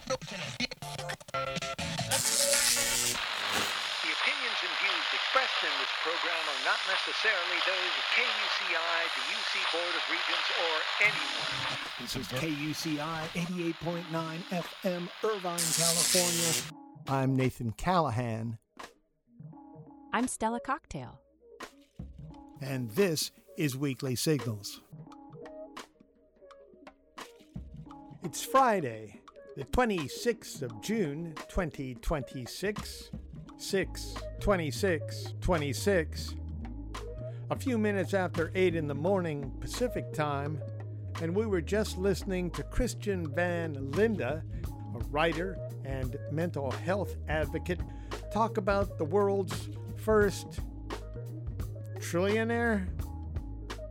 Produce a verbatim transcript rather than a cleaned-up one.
The opinions and views expressed in this program are not necessarily those of K U C I, the U C Board of Regents, or anyone. This is K U C I eighty-eight point nine F M, Irvine, California. I'm Nathan Callahan. I'm Stella Cocktail. And this is Weekly Signals. It's Friday, the twenty-sixth of June, twenty twenty-six, six twenty-six twenty-six. A few minutes after eight in the morning Pacific time, and we were just listening to Christian Van Linde, a writer and mental health advocate, talk about the world's first trillionaire.